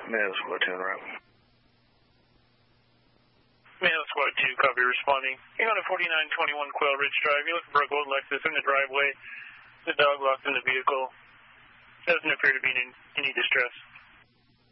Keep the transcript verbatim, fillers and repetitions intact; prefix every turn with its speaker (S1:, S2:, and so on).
S1: Mail Squad two, right?
S2: Mail Squad two, copy responding. You're on a forty-nine twenty-one Quail Ridge Drive. You're looking for a gold Lexus in the driveway. The dog locked in the vehicle. Doesn't appear to be in any distress.